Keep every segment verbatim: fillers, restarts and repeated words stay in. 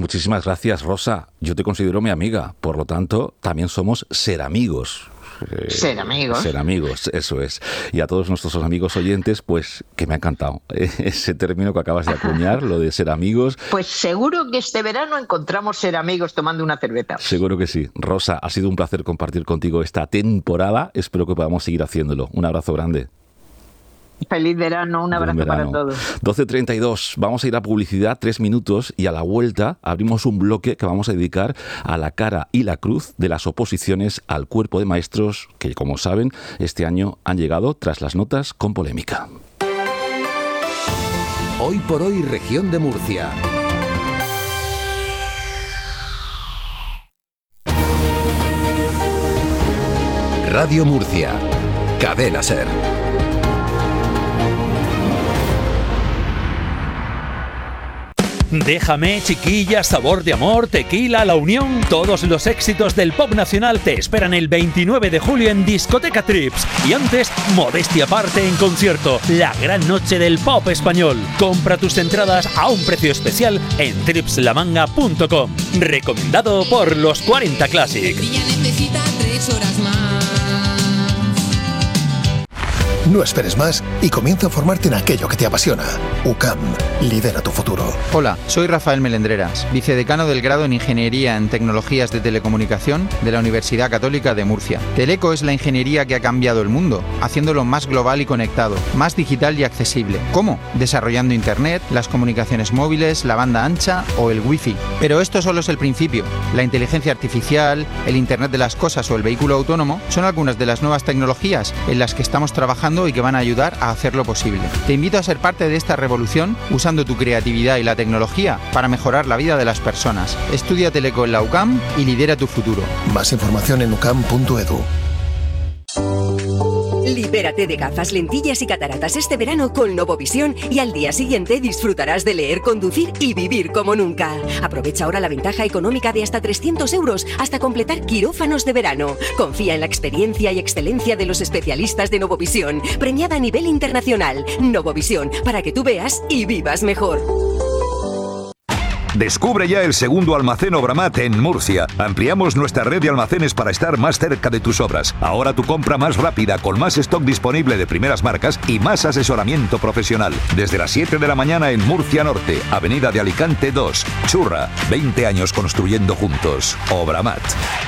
Muchísimas gracias, Rosa. Yo te considero mi amiga, por lo tanto, también somos ser amigos. Eh, ser amigos. Ser amigos, eso es. Y a todos nuestros amigos oyentes, pues que me ha encantado ese término que acabas de acuñar, lo de ser amigos. Pues seguro que este verano encontramos ser amigos tomando una cerveza. Seguro que sí. Rosa, ha sido un placer compartir contigo esta temporada. Espero que podamos seguir haciéndolo. Un abrazo grande. Feliz verano, un abrazo verano. para todos. doce treinta y dos, vamos a ir a publicidad, tres minutos, y a la vuelta abrimos un bloque que vamos a dedicar a la cara y la cruz de las oposiciones al cuerpo de maestros que, como saben, este año han llegado tras las notas con polémica. Hoy por hoy, región de Murcia. Radio Murcia. Cadena SER. Déjame, chiquilla, sabor de amor, tequila, la unión. Todos los éxitos del pop nacional te esperan el veintinueve de julio en Discoteca Trips. Y antes, modestia aparte en concierto, la gran noche del pop español. Compra tus entradas a un precio especial en trips la manga punto com. Recomendado por los cuarenta Classic. Ella necesita tres horas más. No esperes más y comienza a formarte en aquello que te apasiona. U C A M, lidera tu futuro. Hola, soy Rafael Melendreras, vicedecano del grado en Ingeniería en Tecnologías de Telecomunicación de la Universidad Católica de Murcia. Teleco es la ingeniería que ha cambiado el mundo, haciéndolo más global y conectado, más digital y accesible. ¿Cómo? Desarrollando Internet, las comunicaciones móviles, la banda ancha o el Wi-Fi. Pero esto solo es el principio. La inteligencia artificial, el Internet de las cosas o el vehículo autónomo son algunas de las nuevas tecnologías en las que estamos trabajando y que van a ayudar a hacerlo posible. Te invito a ser parte de esta revolución usando tu creatividad y la tecnología para mejorar la vida de las personas. Estudia Teleco en la U C A M y lidera tu futuro. Más información en u c a m punto e d u. Libérate de gafas, lentillas y cataratas este verano con Novovisión y al día siguiente disfrutarás de leer, conducir y vivir como nunca. Aprovecha ahora la ventaja económica de hasta trescientos euros hasta completar quirófanos de verano. Confía en la experiencia y excelencia de los especialistas de Novovisión, premiada a nivel internacional. Novovisión, para que tú veas y vivas mejor. Descubre ya el segundo almacén Obramat en Murcia. Ampliamos nuestra red de almacenes para estar más cerca de tus obras. Ahora tu compra más rápida, con más stock disponible de primeras marcas y más asesoramiento profesional. Desde las siete de la mañana en Murcia Norte, Avenida de Alicante dos. Churra, veinte años construyendo juntos. Obramat.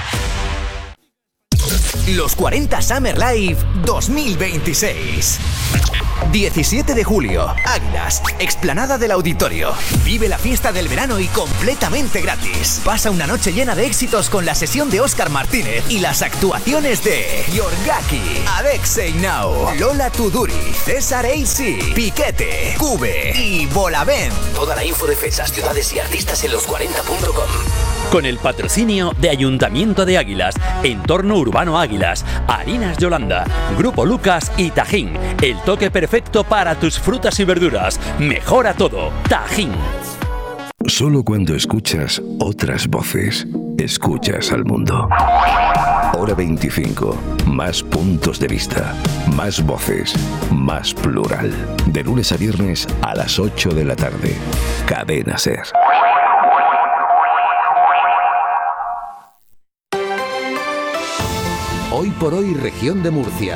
Los cuarenta Summer Live dos mil veintiséis. diecisiete de julio, Águilas, explanada del Auditorio. Vive la fiesta del verano y completamente gratis. Pasa una noche llena de éxitos con la sesión de Óscar Martínez y las actuaciones de Yorgaki, Alexei Now, Lola Tuduri, César A C, Piquete, Cube y Bolavent. Toda la info de fechas, ciudades y artistas en los cuarenta punto com. Con el patrocinio de Ayuntamiento de Águilas, Entorno Urbano Águilas, Harinas Yolanda, Grupo Lucas y Tajín. El toque perfecto para tus frutas y verduras. Mejora todo. Tajín. Solo cuando escuchas otras voces, escuchas al mundo. Hora veinticinco. Más puntos de vista. Más voces. Más plural. De lunes a viernes a las ocho de la tarde. Cadena SER. Hoy por hoy, región de Murcia.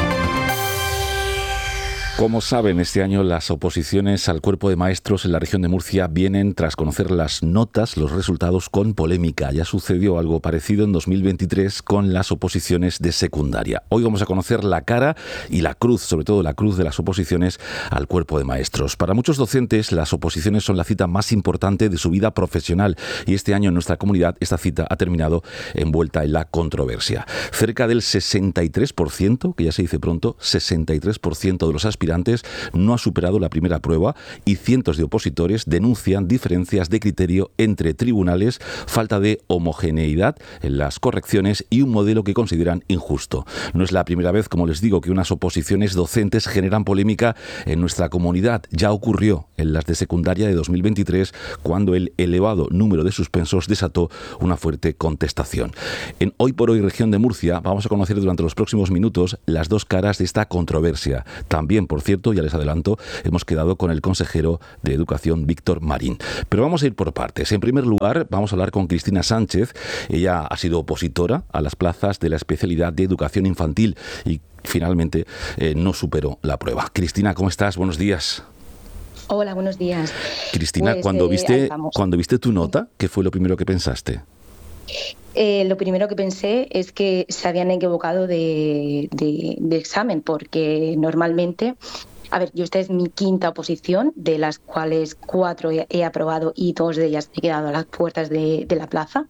Como saben, este año las oposiciones al cuerpo de maestros en la región de Murcia vienen tras conocer las notas, los resultados con polémica. Ya sucedió algo parecido en dos mil veintitrés con las oposiciones de secundaria. Hoy vamos a conocer la cara y la cruz, sobre todo la cruz de las oposiciones al cuerpo de maestros. Para muchos docentes, las oposiciones son la cita más importante de su vida profesional y este año en nuestra comunidad esta cita ha terminado envuelta en la controversia. Cerca del sesenta y tres por ciento, que ya se dice pronto, sesenta y tres por ciento de los aspirantes no ha superado la primera prueba y cientos de opositores denuncian diferencias de criterio entre tribunales, falta de homogeneidad en las correcciones y un modelo que consideran injusto. No es la primera vez, como les digo, que unas oposiciones docentes generan polémica en nuestra comunidad. Ya ocurrió en las de secundaria de dos mil veintitrés, cuando el elevado número de suspensos desató una fuerte contestación. En Hoy por Hoy, región de Murcia, vamos a conocer durante los próximos minutos las dos caras de esta controversia. También, por por cierto, ya les adelanto, hemos quedado con el consejero de Educación, Víctor Marín. Pero vamos a ir por partes. En primer lugar, vamos a hablar con Cristina Sánchez. Ella ha sido opositora a las plazas de la especialidad de Educación Infantil y finalmente eh, no superó la prueba. Cristina, ¿cómo estás? Buenos días. Hola, buenos días. Cristina, pues, cuando, eh, viste, cuando viste tu nota, ¿qué fue lo primero que pensaste? Eh, lo primero que pensé es que se habían equivocado de, de, de examen, porque normalmente, a ver, yo esta es mi quinta oposición, de las cuales cuatro he, he aprobado y dos de ellas he quedado a las puertas de, de la plaza.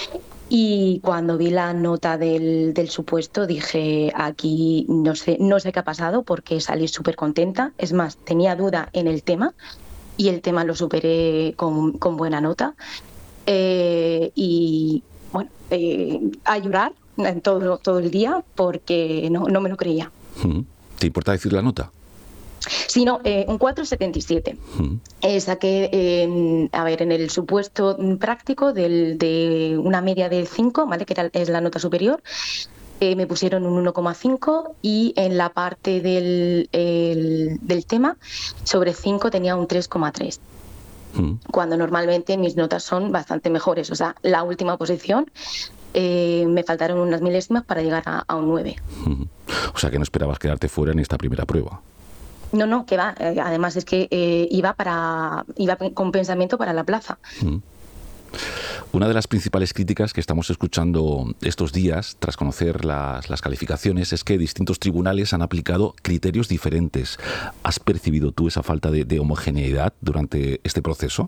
Y cuando vi la nota del, del supuesto dije, aquí no sé, no sé qué ha pasado, porque salí súper contenta. Es más, tenía duda en el tema y el tema lo superé con, con buena nota. Eh, y bueno, eh, a llorar todo, todo el día porque no, no me lo creía. ¿Te importa decir la nota? Sí, no, eh, un cuatro coma setenta y siete. Mm. Eh, saqué, eh, a ver, en el supuesto práctico del, de una media de cinco, ¿vale? Que era, es la nota superior, eh, me pusieron un uno coma cinco y en la parte del, el, del tema, sobre cinco tenía un tres coma tres. Mm. Cuando normalmente mis notas son bastante mejores. O sea, la última posición eh, me faltaron unas milésimas para llegar a, a un nueve. Mm. O sea, que no esperabas quedarte fuera en esta primera prueba. No, no, que va. Eh, además es que eh, iba para iba con pensamiento para la plaza. Mm. Una de las principales críticas que estamos escuchando estos días, tras conocer las, las calificaciones, es que distintos tribunales han aplicado criterios diferentes. ¿Has percibido tú esa falta de, de homogeneidad durante este proceso?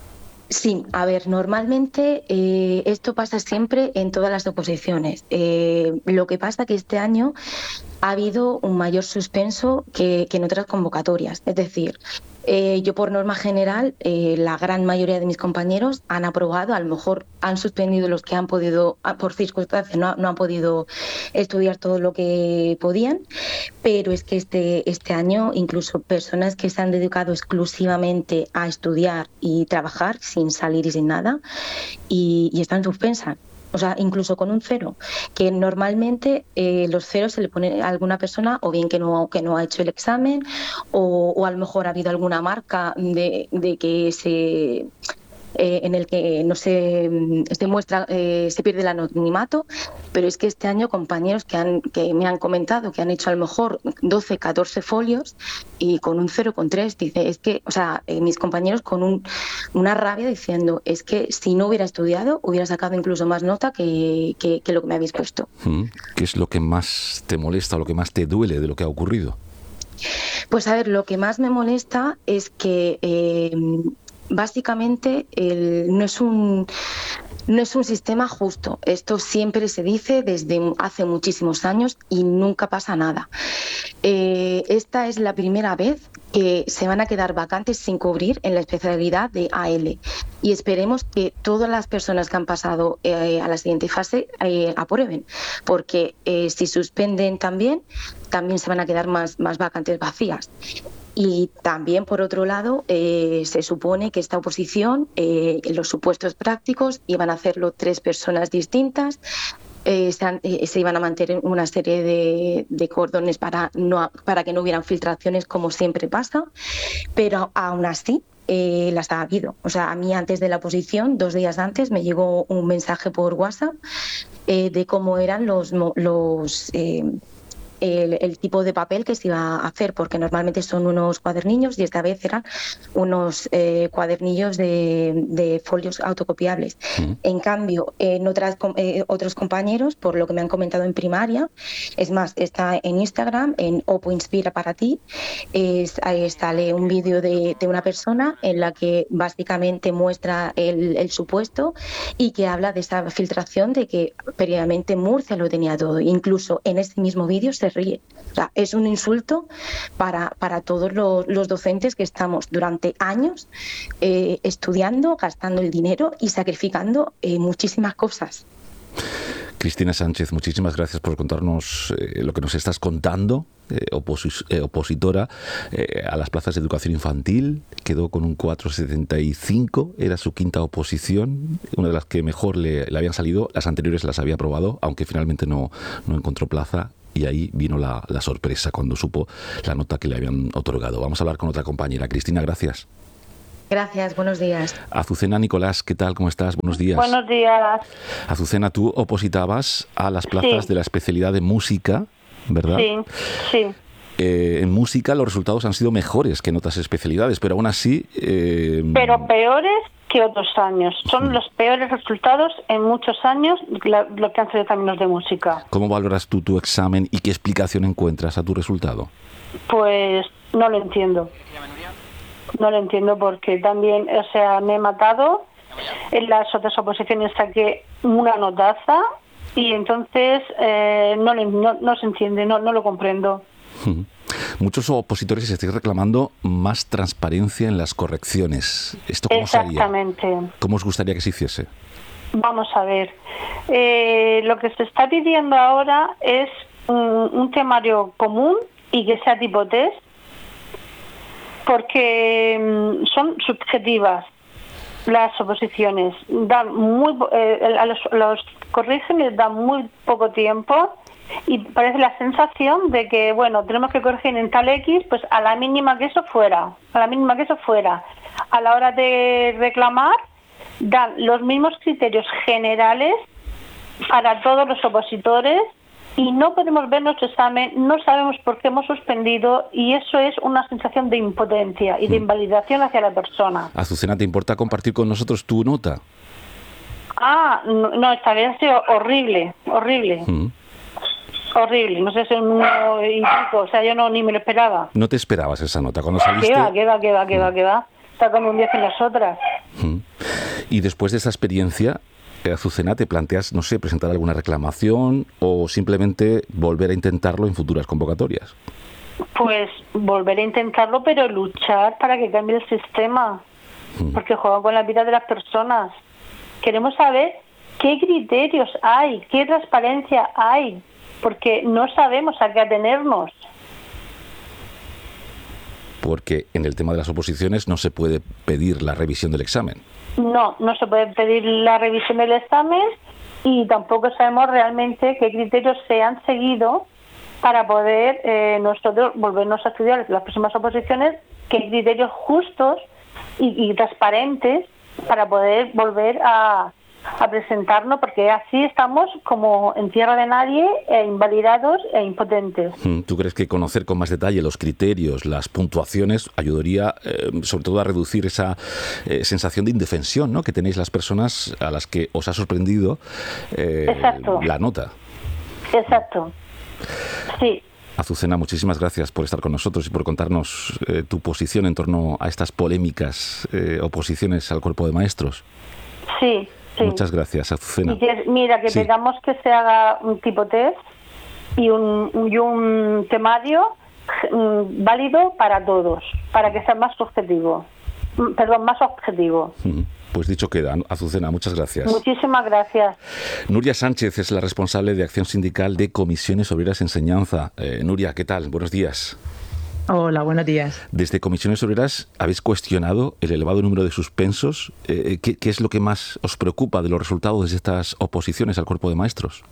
Sí, a ver, normalmente eh, esto pasa siempre en todas las oposiciones. Eh, lo que pasa que este año ha habido un mayor suspenso que, que en otras convocatorias. Es decir, eh, yo por norma general, eh, la gran mayoría de mis compañeros han aprobado, a lo mejor han suspendido los que han podido, por circunstancias, no, no han podido estudiar todo lo que podían, pero es que este, este año incluso personas que se han dedicado exclusivamente a estudiar y trabajar sin salir y sin nada, y, y están suspensas. O sea, incluso con un cero, que normalmente eh, los ceros se le pone a alguna persona o bien que no, que no ha hecho el examen o, o a lo mejor ha habido alguna marca de, de que se... Eh, en el que no se, se muestra, eh, se pierde el anonimato, pero es que este año compañeros que, han, que me han comentado que han hecho a lo mejor doce, catorce folios y con un cero coma tres, dice, es que, o sea, eh, mis compañeros con un, una rabia diciendo, es que si no hubiera estudiado hubiera sacado incluso más nota que, que, que lo que me habéis puesto. ¿Qué es lo que más te molesta o lo que más te duele de lo que ha ocurrido? Pues a ver, lo que más me molesta es que eh, básicamente el, no es un no es un sistema justo. Esto siempre se dice desde hace muchísimos años y nunca pasa nada. Eh, esta es la primera vez que se van a quedar vacantes sin cubrir en la especialidad de A L y esperemos que todas las personas que han pasado eh, a la siguiente fase eh, aprueben, porque eh, si suspenden también, también se van a quedar más, más vacantes vacías. Y también, por otro lado, eh, se supone que esta oposición, eh, en los supuestos prácticos, iban a hacerlo tres personas distintas. Eh, se, han, eh, se iban a mantener una serie de, de cordones para, no, para que no hubieran filtraciones, como siempre pasa, pero aún así eh, las ha habido. O sea, a mí antes de la oposición, dos días antes, me llegó un mensaje por WhatsApp eh, de cómo eran los... los eh, El, el tipo de papel que se iba a hacer, porque normalmente son unos cuadernillos y esta vez eran unos eh, cuadernillos de, de folios autocopiables. Mm. En cambio, en otras, eh, otros compañeros, por lo que me han comentado en primaria, es más, está en Instagram, en Opo Inspira para ti, es, ahí sale un vídeo de, de una persona en la que básicamente muestra el, el supuesto y que habla de esa filtración de que previamente Murcia lo tenía todo. Incluso en ese mismo vídeo se ríe. O sea, es un insulto para, para todos los, los docentes que estamos durante años eh, estudiando, gastando el dinero y sacrificando eh, muchísimas cosas. Cristina Sánchez, muchísimas gracias por contarnos eh, lo que nos estás contando. Eh, oposi- eh, opositora eh, a las plazas de educación infantil, quedó con un cuatro coma setenta y cinco, era su quinta oposición, una de las que mejor le, le habían salido, las anteriores las había aprobado, aunque finalmente no, no encontró plaza. y ahí vino la, la sorpresa cuando supo la nota que le habían otorgado. Vamos a hablar con otra compañera. Cristina, gracias. Gracias, buenos días. Azucena Nicolás, ¿qué tal? ¿Cómo estás? Buenos días. Buenos días. Azucena, tú opositabas a las plazas Sí. de la especialidad de música, ¿verdad? Sí, sí. Eh, en música los resultados han sido mejores que en otras especialidades, pero aún así... Eh, Pero peores que otros años. Son los peores resultados en muchos años la, lo que han sido exámenes de música. ¿Cómo valoras tú tu examen y qué explicación encuentras a tu resultado? Pues no lo entiendo. No lo entiendo porque también, o sea, me he matado. En las otras oposiciones saqué una notaza y entonces eh, no, le- no, no se entiende, no, no lo comprendo. Muchos opositores estáis reclamando más transparencia en las correcciones. ¿Esto cómo se haría? Exactamente. ¿Cómo os gustaría que se hiciese? Vamos a ver. Eh, lo que se está pidiendo ahora es un, un temario común y que sea tipo test, porque mm, son subjetivas las oposiciones. Dan muy, po- eh, a los, los corrigen les dan muy poco tiempo y parece la sensación de que, bueno, tenemos que corregir en tal X, pues a la mínima que eso fuera, a la mínima que eso fuera. A la hora de reclamar, dan los mismos criterios generales para todos los opositores y no podemos ver nuestro examen, no sabemos por qué hemos suspendido y eso es una sensación de impotencia y de invalidación hacia la persona. Azucena, ¿te importa compartir con nosotros tu nota? Ah, no, no, esta vez ha sido horrible, horrible, Mm. horrible, no sé si es un uno y pico, o sea, yo no ni me lo esperaba. ¿No te esperabas esa nota cuando saliste? ¿Qué va, qué va, qué va, qué va, qué va? Está como un diez en las otras. Mm. Y después de esa experiencia, eh, Azucena, ¿te planteas, no sé, presentar alguna reclamación o simplemente volver a intentarlo en futuras convocatorias? Pues volver a intentarlo, pero luchar para que cambie el sistema, porque juegan con la vida de las personas. Queremos saber qué criterios hay, qué transparencia hay, porque no sabemos a qué atenernos. Porque en el tema de las oposiciones no se puede pedir la revisión del examen. No, no se puede pedir la revisión del examen y tampoco sabemos realmente qué criterios se han seguido para poder eh, nosotros volvernos a estudiar las próximas oposiciones, qué criterios justos y, y transparentes para poder volver a, a presentarnos, porque así estamos como en tierra de nadie, e invalidados e impotentes. Mm, ¿Tú crees que conocer con más detalle los criterios, las puntuaciones, ayudaría eh, sobre todo a reducir esa eh, sensación de indefensión, ¿no?, que tenéis las personas a las que os ha sorprendido eh, Exacto. la nota? Exacto. Sí. Azucena, muchísimas gracias por estar con nosotros y por contarnos eh, tu posición en torno a estas polémicas eh, oposiciones al cuerpo de maestros. Sí, sí. Muchas gracias, Azucena. Y que, mira, que Sí. pidamos que se haga un tipo test y un, y un temario mm, válido para todos, para que sea más objetivo. Mm, Perdón, más objetivo. Mm, Pues dicho queda, Azucena, muchas gracias. Muchísimas gracias. Nuria Sánchez es la responsable de Acción Sindical de Comisiones Obreras Enseñanza. Eh, Nuria, ¿qué tal? Buenos días. Hola, buenos días. Desde Comisiones Obreras habéis cuestionado el elevado número de suspensos. Eh, ¿qué, ¿Qué es lo que más os preocupa de los resultados de estas oposiciones al cuerpo de maestros?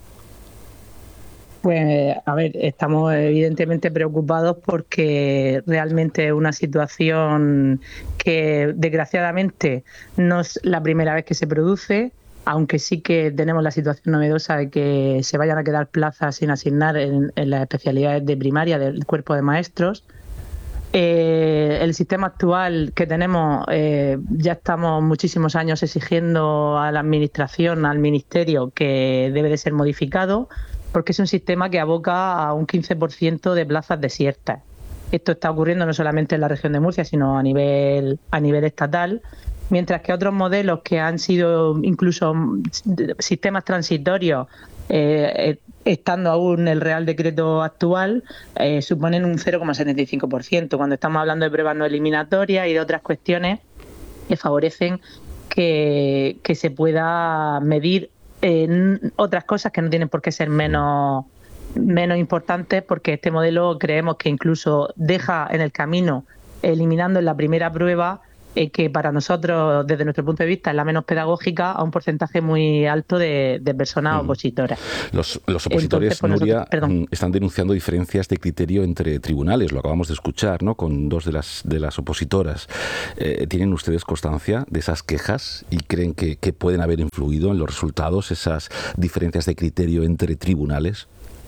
Pues, a ver, estamos evidentemente preocupados porque realmente es una situación que desgraciadamente no es la primera vez que se produce, aunque sí que tenemos la situación novedosa de que se vayan a quedar plazas sin asignar en, en las especialidades de primaria del cuerpo de maestros. Eh, el sistema actual que tenemos, eh, ya estamos muchísimos años exigiendo a la administración, al ministerio, que debe de ser modificado, porque es un sistema que aboca a un quince por ciento de plazas desiertas. Esto está ocurriendo no solamente en la región de Murcia, sino a nivel, a nivel estatal, mientras que otros modelos que han sido incluso sistemas transitorios, eh, estando aún el Real Decreto actual, eh, suponen un cero coma setenta y cinco por ciento, cuando estamos hablando de pruebas no eliminatorias y de otras cuestiones que favorecen que, que se pueda medir eh, otras cosas que no tienen por qué ser menos, menos importantes, porque este modelo creemos que incluso deja en el camino, eliminando en la primera prueba, eh, que para nosotros, desde nuestro punto de vista, es la menos pedagógica, a un porcentaje muy alto de, de personas mm. opositoras. Los, los opositores, Entonces, pues Nuria, nosotros, están denunciando diferencias de criterio entre tribunales, lo acabamos de escuchar, ¿no?, con dos de las, de las opositoras. Eh, ¿Tienen ustedes constancia de esas quejas y creen que, que pueden haber influido en los resultados esas diferencias de criterio entre tribunales?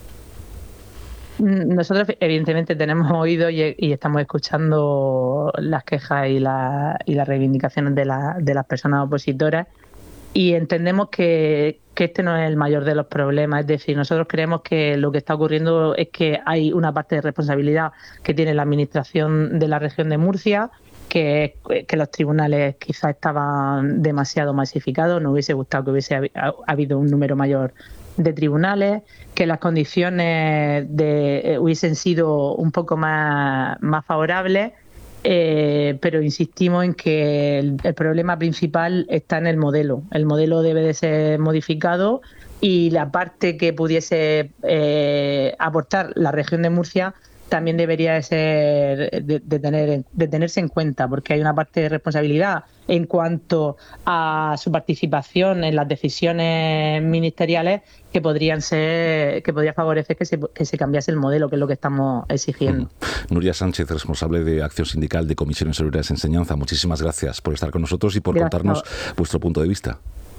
Nosotros evidentemente tenemos oído y, y estamos escuchando las quejas y, la, y las reivindicaciones de, la, de las personas opositoras, y entendemos que, que este no es el mayor de los problemas. Es decir, nosotros creemos que lo que está ocurriendo es que hay una parte de responsabilidad que tiene la Administración de la región de Murcia, que, que los tribunales quizás estaban demasiado masificados, nos hubiese gustado que hubiese ha, habido un número mayor de tribunales, que las condiciones de, eh, hubiesen sido un poco más, más favorables, eh, pero insistimos en que el, el problema principal está en el modelo. El modelo debe de ser modificado y la parte que pudiese eh, aportar la región de Murcia también debería de ser de, de, tener, de tenerse en cuenta, porque hay una parte de responsabilidad en cuanto a su participación en las decisiones ministeriales que podrían ser, que podría favorecer que se, que se cambiase el modelo, que es lo que estamos exigiendo. Mm. Nuria Sánchez, responsable de Acción Sindical de Comisiones Obreras de Enseñanza, muchísimas gracias por estar con nosotros y por gracias. contarnos vuestro punto de vista.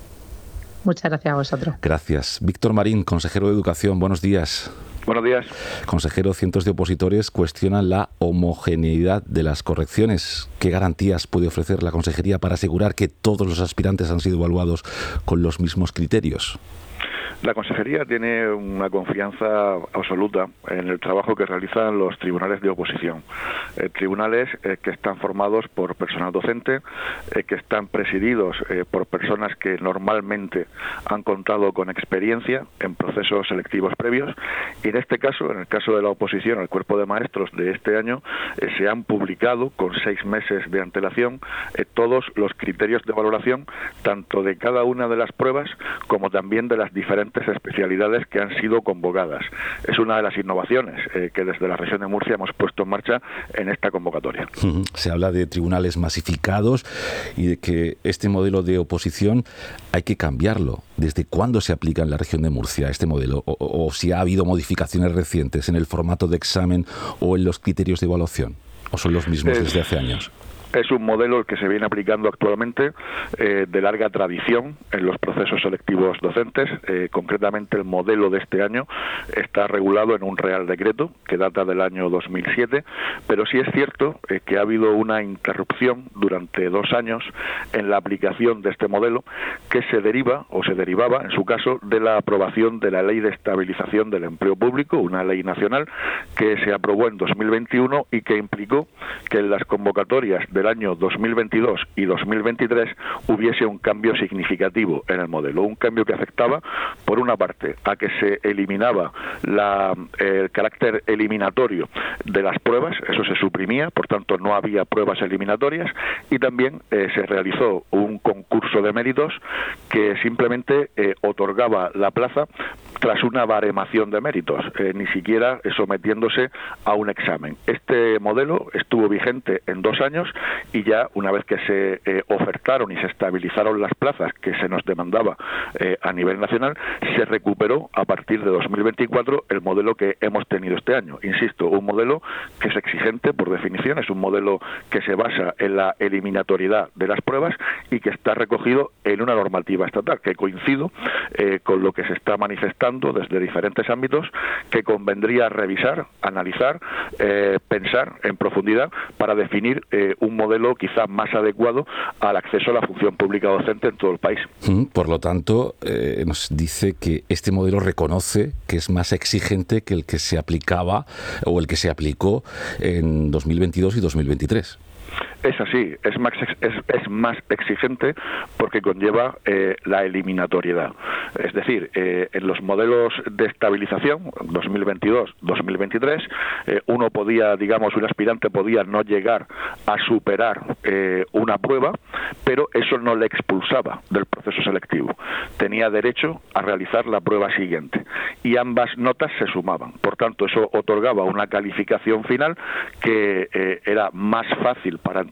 Muchas gracias a vosotros. Gracias. Víctor Marín, consejero de Educación, buenos días. Buenos días. Consejero, cientos de opositores cuestionan la homogeneidad de las correcciones. ¿Qué garantías puede ofrecer la Consejería para asegurar que todos los aspirantes han sido evaluados con los mismos criterios? La Consejería tiene una confianza absoluta en el trabajo que realizan los tribunales de oposición. Eh, tribunales eh, que están formados por personal docente, eh, que están presididos eh, por personas que normalmente han contado con experiencia en procesos selectivos previos, y en este caso, en el caso de la oposición al cuerpo de maestros de este año, eh, se han publicado con seis meses de antelación eh, todos los criterios de valoración, tanto de cada una de las pruebas como también de las diferentes especialidades que han sido convocadas. Es una de las innovaciones eh, que desde la región de Murcia hemos puesto en marcha en esta convocatoria. Uh-huh. Se habla de tribunales masificados y de que este modelo de oposición hay que cambiarlo. ¿Desde cuándo se aplica en la región de Murcia este modelo? O, o, o si ha habido modificaciones recientes en el formato de examen o en los criterios de evaluación, ¿o son los mismos desde hace años? Es un modelo el que se viene aplicando actualmente, eh, de larga tradición en los procesos selectivos docentes. Eh, concretamente, el modelo de este año está regulado en un Real Decreto que data del año dos mil siete, pero sí es cierto eh, que ha habido una interrupción durante dos años en la aplicación de este modelo, que se deriva o se derivaba, en su caso, de la aprobación de la Ley de Estabilización del Empleo Público, una ley nacional que se aprobó en dos mil veintiuno y que implicó que en las convocatorias de el año dos mil veintidós y dos mil veintitrés hubiese un cambio significativo en el modelo, un cambio que afectaba, por una parte, a que se eliminaba la, el carácter eliminatorio de las pruebas, eso se suprimía, por tanto no había pruebas eliminatorias, y también eh, se realizó un concurso de méritos que simplemente eh, otorgaba la plaza tras una baremación de méritos, eh, ni siquiera sometiéndose a un examen. Este modelo estuvo vigente en dos años y ya una vez que se eh, ofertaron y se estabilizaron las plazas que se nos demandaba eh, a nivel nacional, se recuperó a partir de dos mil veinticuatro el modelo que hemos tenido este año. Insisto, un modelo que es exigente por definición, es un modelo que se basa en la eliminatoriedad de las pruebas y que está recogido en una normativa estatal, que coincido eh, con lo que se está manifestando desde diferentes ámbitos, que convendría revisar, analizar, eh, pensar en profundidad para definir eh, un modelo quizá más adecuado al acceso a la función pública docente en todo el país. Por lo tanto, eh, nos dice que este modelo reconoce que es más exigente que el que se aplicaba o el que se aplicó en dos mil veintidós y dos mil veintitrés. Es así, es más, es, es más exigente porque conlleva eh, la eliminatoriedad. Es decir, eh, en los modelos de estabilización, dos mil veintidós dos mil veintitrés, eh, uno podía, digamos, un aspirante podía no llegar a superar eh, una prueba, pero eso no le expulsaba del proceso selectivo. Tenía derecho a realizar la prueba siguiente y ambas notas se sumaban. Por tanto, eso otorgaba una calificación final que eh, era más fácil para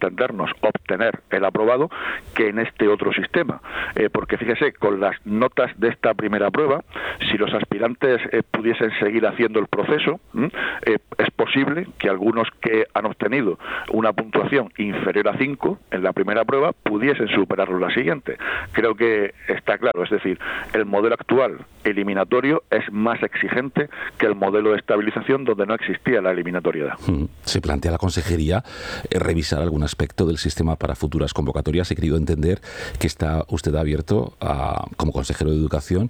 entendernos, obtener el aprobado que en este otro sistema. Eh, porque fíjese, con las notas de esta primera prueba, si los aspirantes eh, pudiesen seguir haciendo el proceso, eh, es posible que algunos que han obtenido una puntuación inferior a cinco en la primera prueba pudiesen superarlo en la siguiente. Creo que está claro, es decir, el modelo actual eliminatorio es más exigente que el modelo de estabilización donde no existía la eliminatoriedad. Se plantea la consejería eh, revisar algún aspecto del sistema para futuras convocatorias. He querido entender que está usted abierto, a, como consejero de Educación,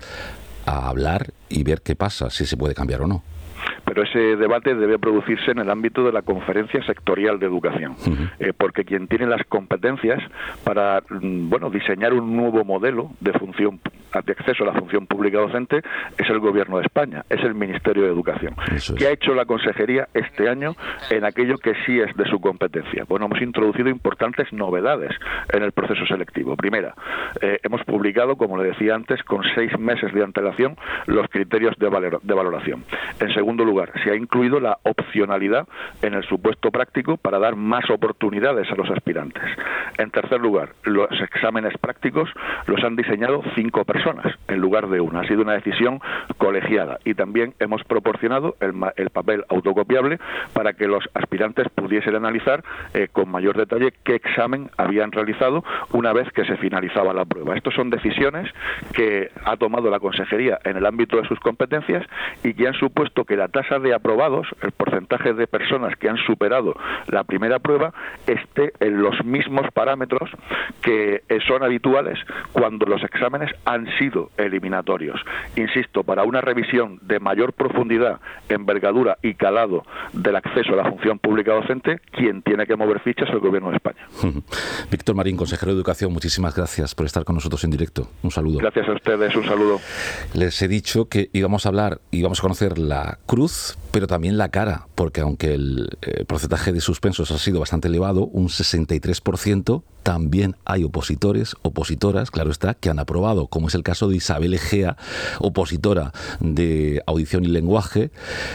a hablar y ver qué pasa, si se puede cambiar o no. Pero ese debate debe producirse en el ámbito de la Conferencia Sectorial de Educación, uh-huh. eh, porque quien tiene las competencias para bueno diseñar un nuevo modelo de función de acceso a la función pública docente es el Gobierno de España, es el Ministerio de Educación. Eso es. ¿Qué ha hecho la Consejería este año en aquello que sí es de su competencia? Bueno, hemos introducido importantes novedades en el proceso selectivo. Primera, eh, hemos publicado, como le decía antes, con seis meses de antelación los criterios de, valor, de valoración. En segundo lugar, se ha incluido la opcionalidad en el supuesto práctico para dar más oportunidades a los aspirantes. En tercer lugar, los exámenes prácticos los han diseñado cinco personas en lugar de una. Ha sido una decisión colegiada y también hemos proporcionado el, el papel autocopiable para que los aspirantes pudiesen analizar eh, con mayor detalle qué examen habían realizado una vez que se finalizaba la prueba. Estas son decisiones que ha tomado la Consejería en el ámbito de sus competencias y que han supuesto que la tasa de aprobados, el porcentaje de personas que han superado la primera prueba, esté en los mismos parámetros que son habituales cuando los exámenes han sido eliminatorios. Insisto, para una revisión de mayor profundidad, envergadura y calado del acceso a la función pública docente, quien tiene que mover fichas es el Gobierno de España. Víctor Marín, consejero de Educación, muchísimas gracias por estar con nosotros en directo. Un saludo. Gracias a ustedes, un saludo. Les he dicho que íbamos a hablar, íbamos a conocer la cruz, pero también la cara, porque aunque el eh, porcentaje de suspensos ha sido bastante elevado, un sesenta y tres por ciento, también hay opositores, opositoras, claro está, que han aprobado, como es el caso de Isabel Egea, opositora de audición y lenguaje.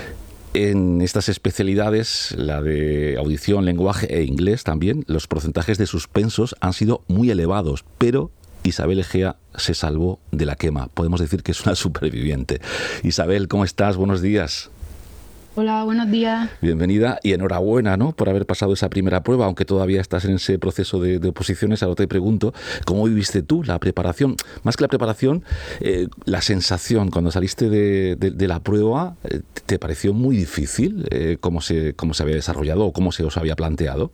En estas especialidades, la de audición, lenguaje e inglés también, los porcentajes de suspensos han sido muy elevados, pero Isabel Egea se salvó de la quema. Podemos decir que es una superviviente. Isabel, ¿cómo estás? Buenos días. Hola, buenos días. Bienvenida y enhorabuena, ¿no?, por haber pasado esa primera prueba, aunque todavía estás en ese proceso de, de oposiciones. Ahora te pregunto, ¿cómo viviste tú la preparación? Más que la preparación, eh, la sensación cuando saliste de, de, de la prueba, eh, ¿te pareció muy difícil eh, cómo se, cómo se había desarrollado o cómo se os había planteado?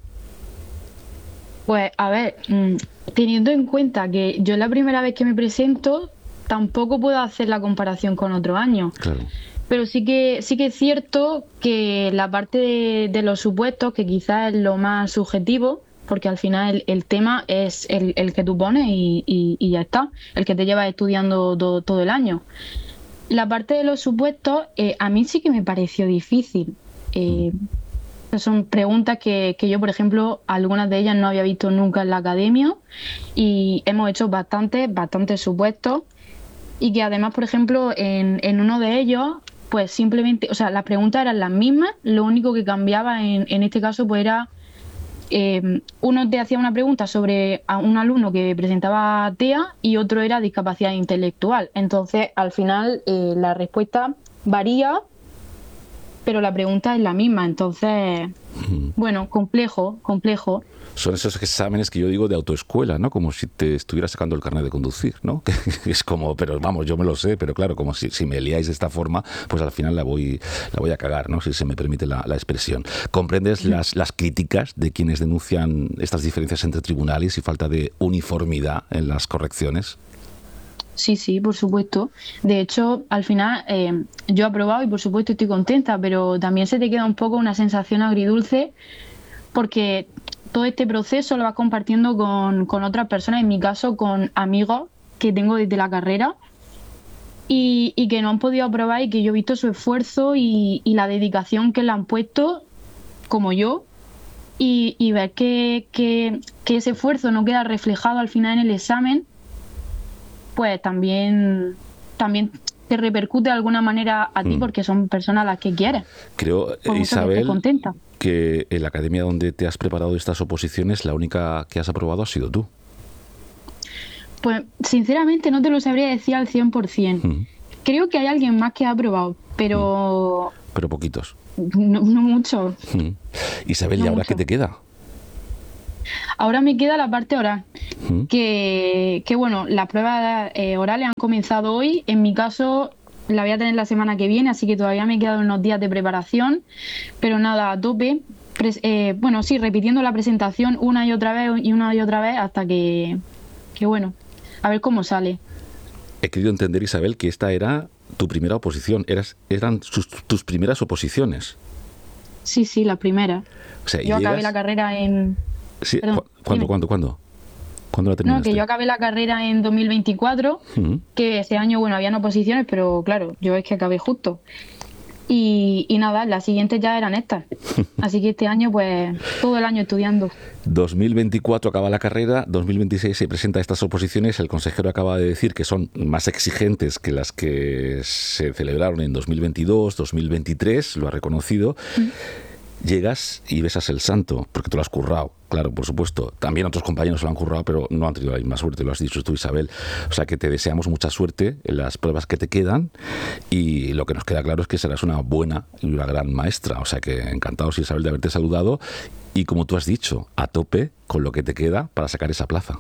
Pues, a ver, teniendo en cuenta que yo la primera vez que me presento, tampoco puedo hacer la comparación con otro año. Claro. Pero sí que sí que es cierto que la parte de, de los supuestos, que quizás es lo más subjetivo, porque al final el, el tema es el, el que tú pones y, y, y ya está, el que te llevas estudiando do, todo el año. La parte de los supuestos, eh, a mí sí que me pareció difícil. Eh, son preguntas que, que yo, por ejemplo, algunas de ellas no había visto nunca en la academia y hemos hecho bastantes, bastantes supuestos. Y que además, por ejemplo, en, en uno de ellos, pues simplemente, o sea, las preguntas eran las mismas, lo único que cambiaba en, en este caso pues era, eh, uno te hacía una pregunta sobre a un alumno que presentaba T E A y otro era discapacidad intelectual. Entonces, al final, eh, la respuesta varía, pero la pregunta es la misma. Entonces, bueno, complejo, complejo. Son esos exámenes que yo digo de autoescuela, ¿no? Como si te estuvieras sacando el carnet de conducir, ¿no? Que es como, pero vamos, yo me lo sé, pero claro, como si, si me liáis de esta forma, pues al final la voy la voy a cagar, ¿no? Si se me permite la, la expresión. ¿Comprendes sí. las, las críticas de quienes denuncian estas diferencias entre tribunales y falta de uniformidad en las correcciones? Sí, sí, por supuesto. De hecho, al final eh, yo he aprobado y por supuesto estoy contenta, pero también se te queda un poco una sensación agridulce porque todo este proceso lo vas compartiendo con, con otras personas, en mi caso con amigos que tengo desde la carrera y, y que no han podido aprobar y que yo he visto su esfuerzo y, y la dedicación que le han puesto, como yo, y, y ver que, que, que ese esfuerzo no queda reflejado al final en el examen, pues también, también te repercute de alguna manera a ti, mm. porque son personas a las que quieres. Creo, Isabel, que en la academia donde te has preparado estas oposiciones, la única que has aprobado ha sido tú. Pues sinceramente no te lo sabría decir al cien por ciento. Mm. Creo que hay alguien más que ha aprobado, pero... Mm. Pero poquitos. No, no mucho. Mm. Isabel, no ¿y ahora mucho. Qué te queda? Ahora me queda la parte oral, ¿Mm? que, que bueno, las pruebas eh, orales han comenzado hoy. En mi caso la voy a tener la semana que viene, así que todavía me quedan unos días de preparación, pero nada, a tope. Pres eh, bueno, sí, repitiendo la presentación una y otra vez y una y otra vez hasta que, que bueno, a ver cómo sale. He querido entender, Isabel, que esta era tu primera oposición, Eras, eran sus, tus primeras oposiciones. Sí, sí, la primera. O sea, yo llegas... acabé la carrera en... Sí, Perdón, ¿Cuándo, ¿Cuándo? ¿Cuándo? ¿Cuándo la terminaste? No, que yo acabé la carrera en dos mil veinticuatro, uh-huh. que ese año, bueno, habían oposiciones, pero claro, yo es que acabé justo. Y, y nada, las siguientes ya eran estas. Así que este año, pues, todo el año estudiando. dos mil veinticuatro acaba la carrera, dos mil veintiséis se presenta estas oposiciones. El consejero acaba de decir que son más exigentes que las que se celebraron en dos mil veintidós, dos mil veintitrés, lo ha reconocido. Uh-huh. Llegas y besas el santo, porque te lo has currado, claro, por supuesto. También otros compañeros se lo han currado, pero no han tenido la misma suerte, lo has dicho tú, Isabel. O sea que te deseamos mucha suerte en las pruebas que te quedan, y lo que nos queda claro es que serás una buena y una gran maestra. O sea que encantados, Isabel, de haberte saludado, y como tú has dicho, a tope con lo que te queda para sacar esa plaza.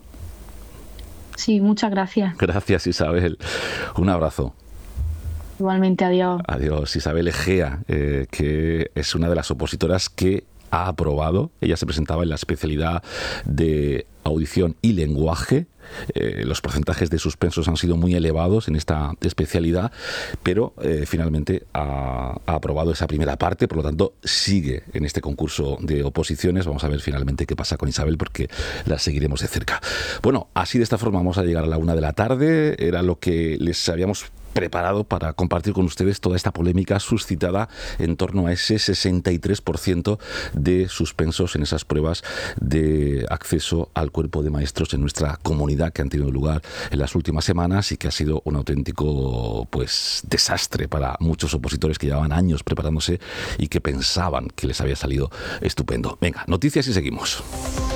Sí, muchas gracias. Gracias, Isabel. Un abrazo. Igualmente, adiós. Adiós. Isabel Egea, eh, que es una de las opositoras que ha aprobado. Ella se presentaba en la especialidad de audición y lenguaje. Eh, los porcentajes de suspensos han sido muy elevados en esta especialidad, pero eh, finalmente ha, ha aprobado esa primera parte, por lo tanto sigue en este concurso de oposiciones. Vamos a ver finalmente qué pasa con Isabel, porque la seguiremos de cerca. Bueno, así de esta forma vamos a llegar a la una de la tarde. Era lo que les habíamos preparado para compartir con ustedes toda esta polémica suscitada en torno a ese sesenta y tres por ciento de suspensos en esas pruebas de acceso al cuerpo de maestros en nuestra comunidad, que han tenido lugar en las últimas semanas y que ha sido un auténtico pues desastre para muchos opositores que llevaban años preparándose y que pensaban que les había salido estupendo. Venga, noticias y seguimos.